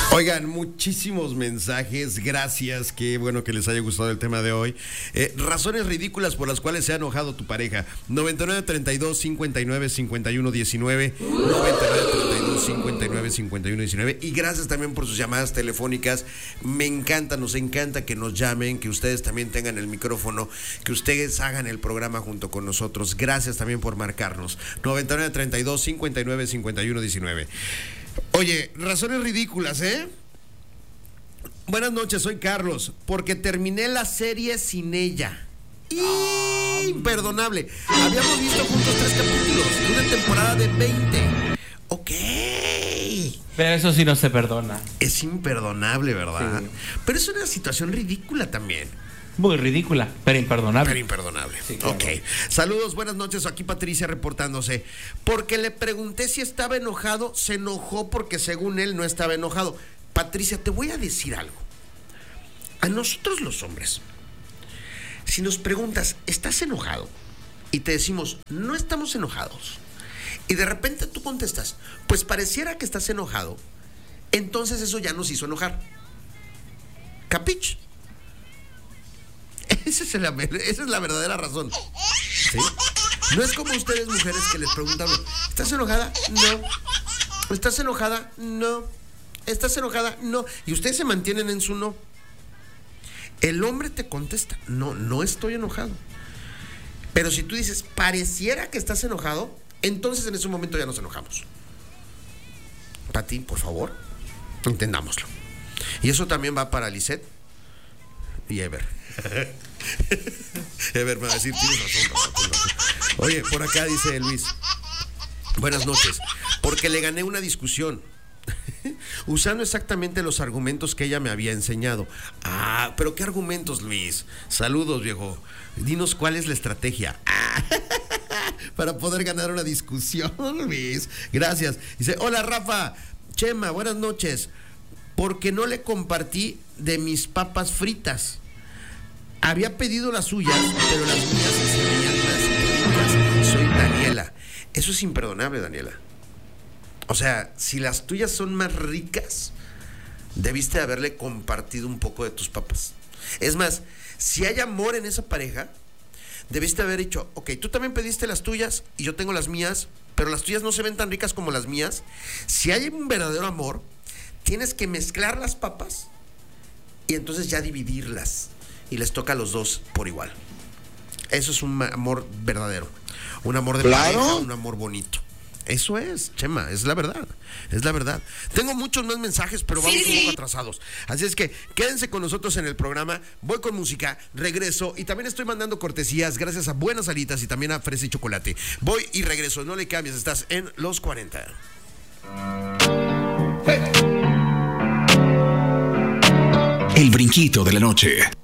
Oigan, muchísimos mensajes, gracias, qué bueno que les haya gustado el tema de hoy. Razones ridículas por las cuales se ha enojado tu pareja. 9932-595119, 9932-595119. Y gracias también por sus llamadas telefónicas. Me encanta, nos encanta que nos llamen, que ustedes también tengan el micrófono, que ustedes hagan el programa junto con nosotros. Gracias también por marcarnos. 9932-595119. Oye, razones ridículas, ¿eh? Buenas noches, soy Carlos, porque terminé la serie sin ella. Imperdonable. Habíamos visto juntos 3 capítulos de una temporada de 20. Ok. Pero eso sí no se perdona. Es imperdonable, ¿verdad? Sí. Pero es una situación ridícula también. Muy ridícula, pero imperdonable. Pero imperdonable. Sí, claro. Ok. Saludos, buenas noches. Aquí Patricia reportándose. Porque le pregunté si estaba enojado, se enojó porque según él no estaba enojado. Patricia, te voy a decir algo. A nosotros los hombres, si nos preguntas, ¿estás enojado? Y te decimos, no estamos enojados. Y de repente tú contestas, pues pareciera que estás enojado. Entonces eso ya nos hizo enojar. ¿Capich? Esa es la verdadera razón. ¿Sí? No es como ustedes mujeres que les preguntan, ¿estás enojada? No. ¿Estás enojada? No. ¿Estás enojada? No. Y ustedes se mantienen en su no. El hombre te contesta, no, no estoy enojado. Pero si tú dices, pareciera que estás enojado, entonces en ese momento ya nos enojamos. Pati, por favor, entendámoslo. Y eso también va para Lisette y Ever. Ever me va a decir, tienes razón. Oye, por acá dice Luis, buenas noches, porque le gané una discusión usando exactamente los argumentos que ella me había enseñado. Ah, pero ¿qué argumentos, Luis? Saludos, viejo. Dinos cuál es la estrategia para poder ganar una discusión, Luis. Gracias. Dice, hola, Rafa, Chema, buenas noches. Porque no le compartí de mis papas fritas. Había pedido las suyas, pero las mías se veían más ricas. Soy Daniela. Eso es imperdonable, Daniela. O sea, si las tuyas son más ricas, debiste haberle compartido un poco de tus papas. Es más, si hay amor en esa pareja, debiste haber dicho, ok, tú también pediste las tuyas y yo tengo las mías, pero las tuyas no se ven tan ricas como las mías. Si hay un verdadero amor, tienes que mezclar las papas y entonces ya dividirlas y les toca a los dos por igual. Eso es un amor verdadero, un amor de pareja, un amor bonito. Eso es, Chema, es la verdad, es la verdad. Tengo muchos más mensajes, pero vamos un poco atrasados. Así es que quédense con nosotros en el programa. Voy con música, regreso y también estoy mandando cortesías gracias a Buenas Alitas y también a Fresa y Chocolate. Voy y regreso, no le cambies, estás en Los 40. El brinquito de la noche.